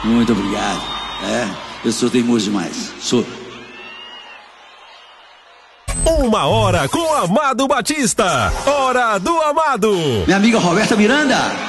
Muito obrigado. Eu sou teimoso demais. Sou. 1 hora com Amado Batista. Hora do Amado. Minha amiga Roberta Miranda.